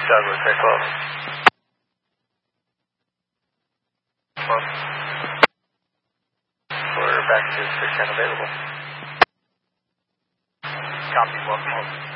Douglas, very close. Close. We're back to 610 available. Copy, welcome home.